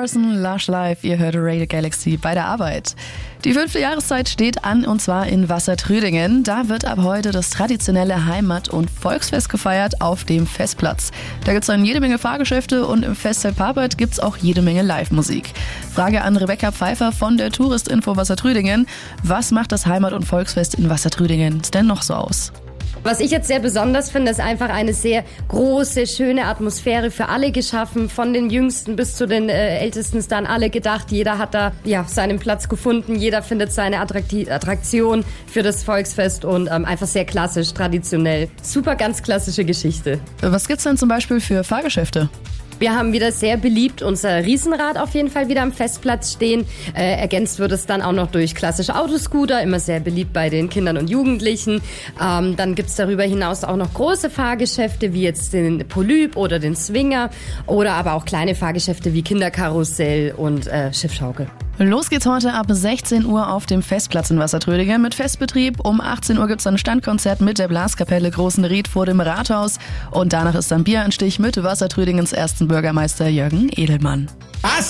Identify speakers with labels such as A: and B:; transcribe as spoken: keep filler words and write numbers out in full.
A: Morrison, Lush Life, ihr hört Radio Galaxy bei der Arbeit. Die fünfte Jahreszeit steht an und zwar in Wassertrüdingen. Da wird ab heute das traditionelle Heimat- und Volksfest gefeiert auf dem Festplatz. Da gibt's dann jede Menge Fahrgeschäfte und im Festzelt Papert gibt's auch jede Menge Live-Musik. Frage an Rebecca Pfeiffer von der Touristinfo Wassertrüdingen. Was macht das Heimat- und Volksfest in Wassertrüdingen denn noch so aus?
B: Was ich jetzt sehr besonders finde, ist einfach eine sehr große, schöne Atmosphäre für alle geschaffen. Von den Jüngsten bis zu den äh, Ältesten ist dann alle gedacht. Jeder hat da ja seinen Platz gefunden. Jeder findet seine Attrakti- Attraktion für das Volksfest und ähm, einfach sehr klassisch, traditionell. Super, ganz klassische Geschichte.
A: Was gibt's denn zum Beispiel für Fahrgeschäfte?
B: Wir haben wieder sehr beliebt unser Riesenrad auf jeden Fall wieder am Festplatz stehen. Äh, ergänzt wird es dann auch noch durch klassische Autoscooter, immer sehr beliebt bei den Kindern und Jugendlichen. Ähm, dann gibt's darüber hinaus auch noch große Fahrgeschäfte wie jetzt den Polyp oder den Swinger oder aber auch kleine Fahrgeschäfte wie Kinderkarussell und äh, Schiffschaukel.
A: Los geht's heute ab sechzehn Uhr auf dem Festplatz in Wassertrüdingen mit Festbetrieb. Um achtzehn Uhr gibt's dann ein Standkonzert mit der Blaskapelle Großen Ried vor dem Rathaus. Und danach ist dann Bieranstich mit Wassertrüdingens ersten Bürgermeister Jürgen Edelmann.
C: Was?